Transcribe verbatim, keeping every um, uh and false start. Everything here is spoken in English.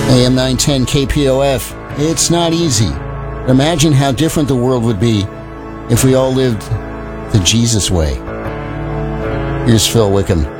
A M nine ten K P O F. It's not easy. Imagine how different the world would be if we all lived the Jesus way. Here's Phil Wickham.